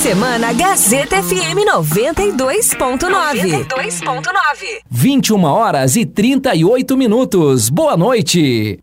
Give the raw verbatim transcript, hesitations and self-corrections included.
semana Gazeta F M noventa e dois ponto nove. noventa e dois ponto nove. vinte e uma horas e trinta e oito minutos. Boa noite.